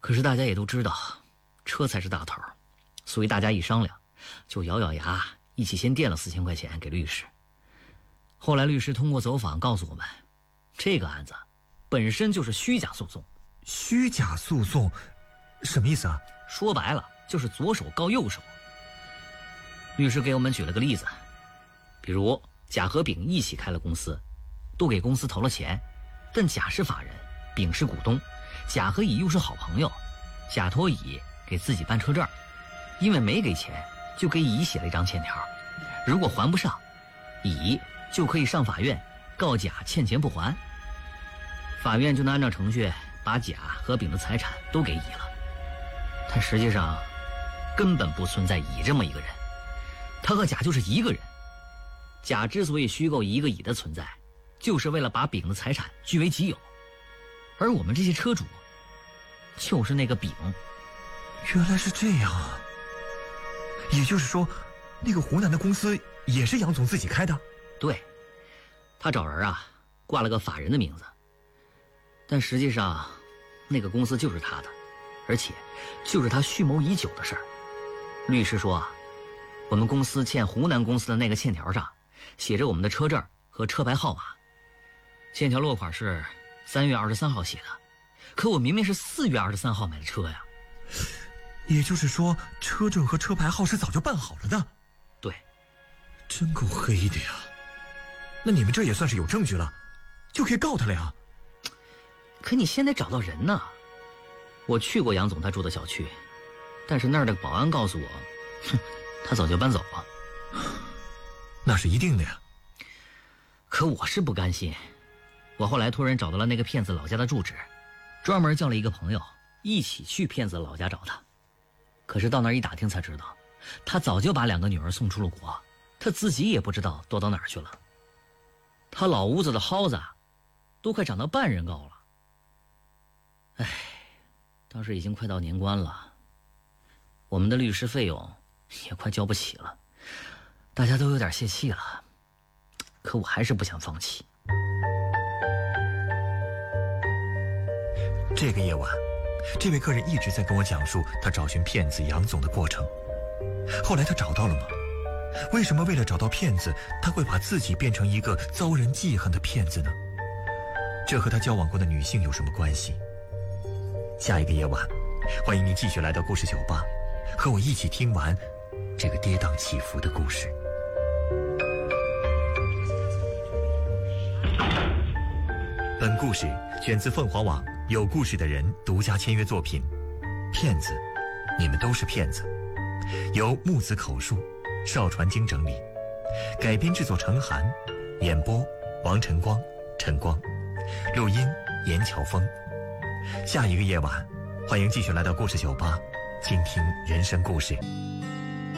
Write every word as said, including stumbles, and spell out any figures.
可是大家也都知道，车才是大头，所以大家一商量，就咬咬牙一起先垫了四千块钱给律师。后来律师通过走访告诉我们，这个案子本身就是虚假诉讼。 虚假诉讼什么意思啊？ 说白了就是左手告右手。律师给我们举了个例子，比如甲和丙一起开了公司，都给公司投了钱，但甲是法人，丙是股东，甲和乙又是好朋友，甲托乙给自己办车证，因为没给钱，就给乙写了一张欠条，如果还不上，乙就可以上法院告甲欠钱不还，法院就能按照程序把甲和丙的财产都给乙了。但实际上根本不存在乙这么一个人，他和甲就是一个人。甲之所以虚构一个乙的存在，就是为了把丙的财产据为己有，而我们这些车主就是那个丙。 原来是这样啊！也就是说，那个湖南的公司也是杨总自己开的？ 对，他找人啊挂了个法人的名字，但实际上那个公司就是他的，而且就是他蓄谋已久的事儿。律师说啊，我们公司欠湖南公司的那个欠条上写着我们的车证和车牌号码，欠条落款是三月二十三号写的，可我明明是四月二十三号买的车呀。 也就是说，车证和车牌号是早就办好了的？ 对。 真够黑的呀！那你们这也算是有证据了，就可以告他了呀。 可你先得找到人呢。我去过杨总他住的小区，但是那儿的保安告诉我，哼，他早就搬走了。 那是一定的呀。 可我是不甘心，我后来托人找到了那个骗子老家的住址，专门叫了一个朋友一起去骗子老家找他。可是到那儿一打听才知道，他早就把两个女儿送出了国，他自己也不知道躲到哪儿去了。他老屋子的蒿子都快长到半人高了。唉，当时已经快到年关了，我们的律师费用也快交不起了，大家都有点泄气了，可我还是不想放弃。 这个夜晚，这位客人一直在跟我讲述他找寻骗子杨总的过程。后来他找到了吗？为什么为了找到骗子，他会把自己变成一个遭人记恨的骗子呢？这和他交往过的女性有什么关系？下一个夜晚，欢迎您继续来到故事酒吧，和我一起听完这个跌宕起伏的故事。本故事选自凤凰网有故事的人独家签约作品《骗子，你们都是骗子》，由木子口述，邵传经整理，改编制作陈寒，演播王晨光、陈光，录音严乔峰。下一个夜晚，欢迎继续来到故事酒吧，倾听人生故事。